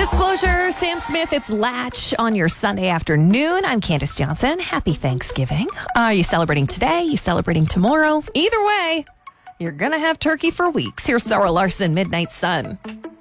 Disclosure, Sam Smith, it's Latch on your Sunday afternoon. I'm Candace Johnson. Happy Thanksgiving. Are you celebrating today? You celebrating tomorrow? Either way, you're going to have turkey for weeks. Here's Sarah Larson, Midnight Sun.